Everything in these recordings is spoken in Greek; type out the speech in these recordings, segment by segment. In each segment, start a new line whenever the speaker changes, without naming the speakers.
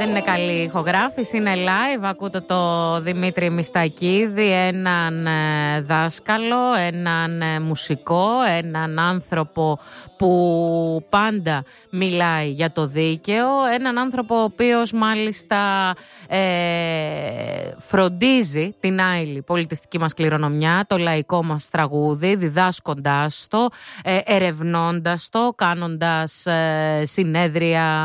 δεν είναι καλή ηχογράφηση, είναι live. Ακούτε το Δημήτρη Μιστακίδη, έναν δάσκαλο, έναν μουσικό, έναν άνθρωπο που πάντα μιλάει για το δίκαιο, έναν άνθρωπο ο οποίος μάλιστα φροντίζει την άειλη πολιτιστική μας κληρονομιά, το λαϊκό μας τραγούδι, διδάσκοντάς το, ερευνώντας το, κάνοντας συνέδρια,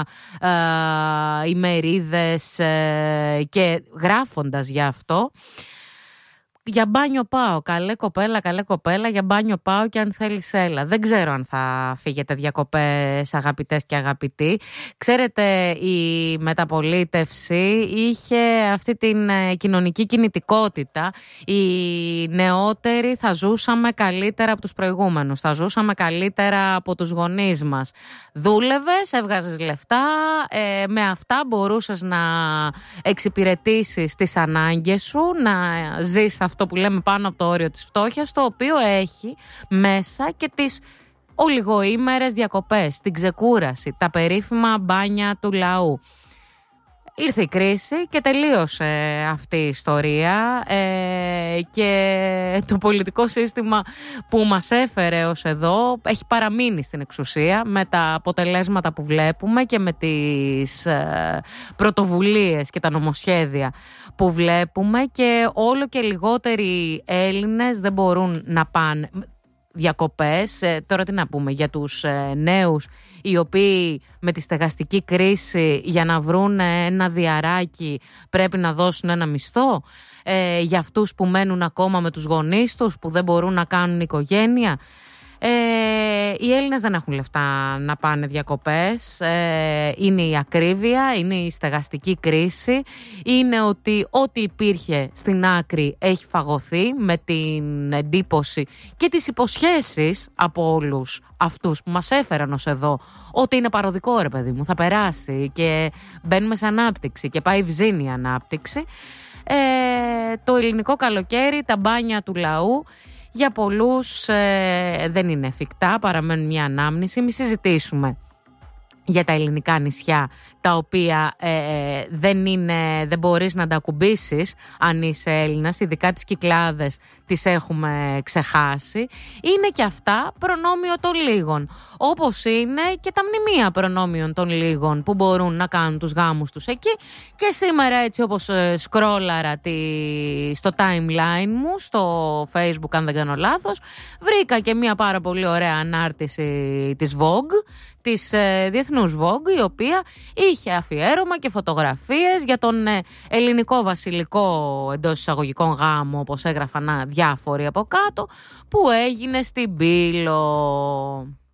ημερίδες και γράφοντας γι' αυτό. Για μπάνιο πάω, καλέ κοπέλα, για μπάνιο πάω και αν θέλεις έλα. Δεν ξέρω αν θα φύγετε διακοπές αγαπητές και αγαπητοί. Ξέρετε, η μεταπολίτευση είχε αυτή την κοινωνική κινητικότητα. Οι νεότεροι θα ζούσαμε καλύτερα από τους προηγούμενους, θα ζούσαμε καλύτερα από τους γονείς μας. Δούλευες, έβγαζες λεφτά, με αυτά μπορούσες να εξυπηρετήσεις τις ανάγκες σου, να ζεις αυτό που λέμε πάνω από το όριο της φτώχειας, το οποίο έχει μέσα και τις ολιγοήμερες διακοπές, την ξεκούραση, τα περίφημα μπάνια του λαού. Ήρθε η κρίση και τελείωσε αυτή η ιστορία και το πολιτικό σύστημα που μας έφερε ως εδώ έχει παραμείνει στην εξουσία με τα αποτελέσματα που βλέπουμε και με τις πρωτοβουλίες και τα νομοσχέδια που βλέπουμε, και όλο και λιγότεροι Έλληνες δεν μπορούν να πάνε διακοπές. Τώρα τι να πούμε για τους νέους οι οποίοι με τη στεγαστική κρίση για να βρουν ένα διαράκι πρέπει να δώσουν ένα μισθό, για αυτούς που μένουν ακόμα με τους γονείς τους, που δεν μπορούν να κάνουν οικογένεια. Οι Έλληνες δεν έχουν λεφτά να πάνε διακοπές. Είναι η ακρίβεια, είναι η στεγαστική κρίση, είναι ότι ό,τι υπήρχε στην άκρη έχει φαγωθεί, με την εντύπωση και τις υποσχέσεις από όλους αυτούς που μας έφεραν ως εδώ, ότι είναι παροδικό, ρε παιδί μου, θα περάσει και μπαίνουμε σε ανάπτυξη και πάει βζίνη η ανάπτυξη. Το ελληνικό καλοκαίρι, τα μπάνια του λαού για πολλούς δεν είναι εφικτά, παραμένουν μια ανάμνηση. Μη συζητήσουμε για τα ελληνικά νησιά, τα οποία δεν μπορείς να τα ακουμπήσεις αν είσαι Έλληνας, ειδικά τις Κυκλάδες τις έχουμε ξεχάσει. Είναι και αυτά προνόμιο των λίγων, όπως είναι και τα μνημεία προνόμιων των λίγων που μπορούν να κάνουν τους γάμους τους εκεί. Και σήμερα, έτσι όπως σκρόλαρα στο timeline μου στο Facebook, αν δεν κάνω λάθος, βρήκα και μια πάρα πολύ ωραία ανάρτηση της Vogue, της Διεθνούς Vogue, η οποία είχε αφιέρωμα και φωτογραφίες για τον ελληνικό βασιλικό εντός εισαγωγικών γάμο, όπως έγραφαν διάφοροι από κάτω, που έγινε στην Πύλο.